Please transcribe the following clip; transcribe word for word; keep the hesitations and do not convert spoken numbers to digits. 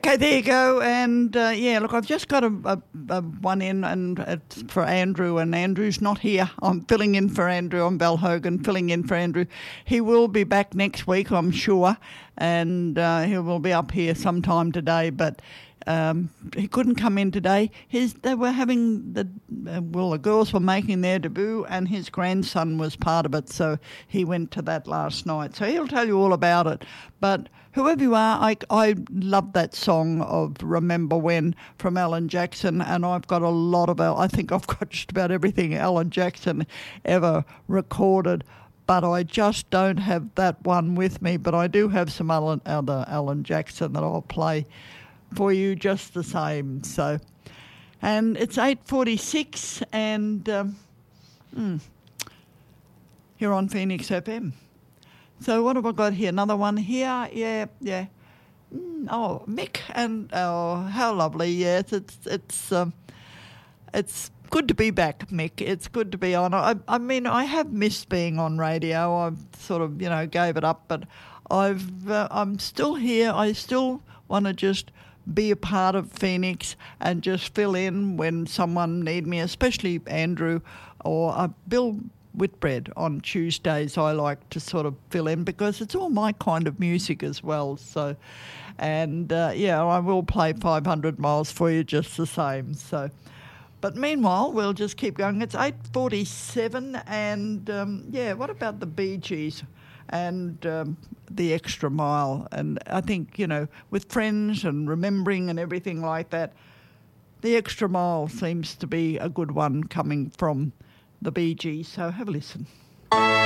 Okay, there you go. And uh, yeah, look, I've just got a, a, a one in, and it's for Andrew, and Andrew's not here. I'm filling in for Andrew. I'm Val Hogan, filling in for Andrew. He will be back next week, I'm sure, and uh, he will be up here sometime today, but Um, he couldn't come in today. His they were having the uh, well, the girls were making their debut, and his grandson was part of it. So he went to that last night. So he'll tell you all about it. But whoever you are, I I love that song of "Remember When" from Alan Jackson, and I've got a lot of I think I've got just about everything Alan Jackson ever recorded. But I just don't have that one with me. But I do have some Alan, other Alan Jackson that I'll play for you just the same. So, and it's eight forty-six, and um, mm, here on Phoenix F M. So what have I got here? Another one here. Yeah, yeah. Mm, oh, Mick, and oh, how lovely. Yes, it's it's um, it's good to be back, Mick. It's good to be on. I, I mean, I have missed being on radio. I've sort of, you know, gave it up, but I've uh, I'm still here. I still want to just be a part of Phoenix and just fill in when someone need me, especially Andrew or uh, Bill Whitbread on Tuesdays. I like to sort of fill in because it's all my kind of music as well. So, and uh, yeah, I will play five hundred miles for you just the same. So, but meanwhile, we'll just keep going. It's eight forty-seven, and um, yeah, what about the Bee Gees and um, the Extra Mile? And I think, you know, with friends and remembering and everything like that, the Extra Mile seems to be a good one coming from the Bee Gees. So have a listen.